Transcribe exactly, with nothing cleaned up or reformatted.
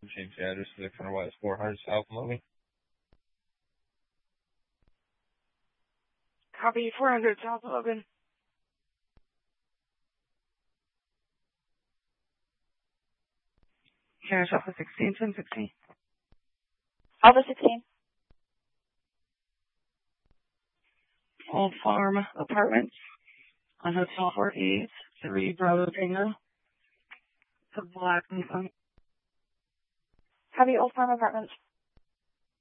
Change the address to the Colonel West four hundred South Logan. Copy, four hundred South Logan. Here's Alpha sixteen, ten sixteen. Alpha sixteen. Old Farm Apartments on Hotel four eight, three Bravo Tango. It's a black Nissan. Copy, Old Farm Apartments.